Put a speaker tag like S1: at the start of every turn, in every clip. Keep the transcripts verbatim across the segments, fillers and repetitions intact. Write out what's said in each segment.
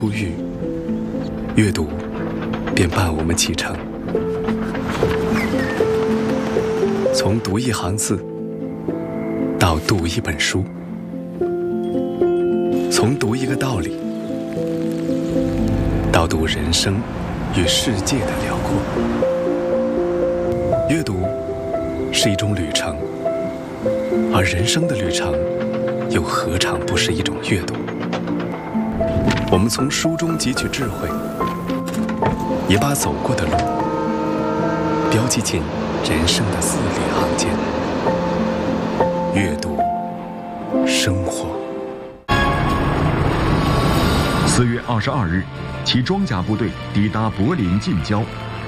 S1: 不遇，阅读便伴我们启程。从读一行字到读一本书，从读一个道理到读人生与世界的辽阔。阅读是一种旅程，而人生的旅程又何尝不是一种阅读？我们从书中汲取智慧，也把走过的路标记进人生的字里行间。阅读，生活。
S2: 四月二十二日，其装甲部队抵达柏林近郊。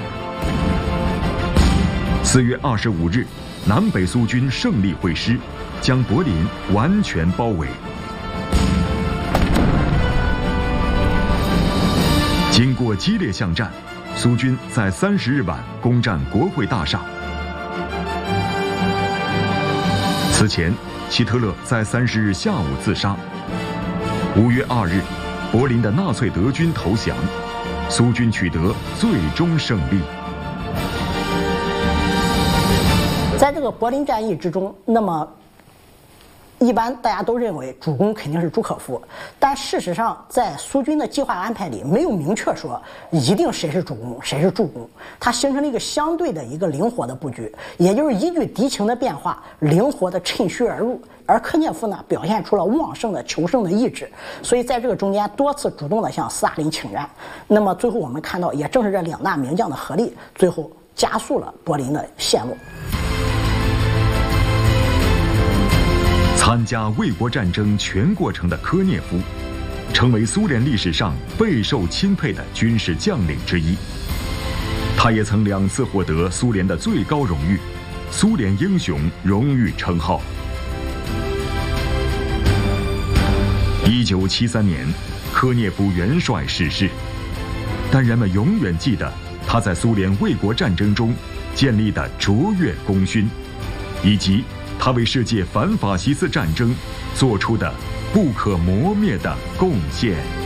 S2: 四月二十五日，南北苏军胜利会师，将柏林完全包围。经过激烈巷战，苏军在三十日晚攻占国会大厦。此前，希特勒在三十日下午自杀。五月二日，柏林的纳粹德军投降，苏军取得最终胜利。
S3: 在这个柏林战役之中，那么一般大家都认为主攻肯定是朱可夫，但事实上在苏军的计划安排里没有明确说一定谁是主攻谁是助攻，它形成了一个相对的一个灵活的布局，也就是依据敌情的变化灵活的趁虚而入。而柯涅夫呢表现出了旺盛的求胜的意志，所以在这个中间多次主动的向斯大林请战。那么最后我们看到，也正是这两大名将的合力，最后加速了柏林的陷落。
S2: 参加卫国战争全过程的柯涅夫，成为苏联历史上备受钦佩的军事将领之一。他也曾两次获得苏联的最高荣誉——苏联英雄荣誉称号。一九七三年，柯涅夫元帅逝世，但人们永远记得他在苏联卫国战争中建立的卓越功勋，以及他为世界反法西斯战争做出的不可磨灭的贡献。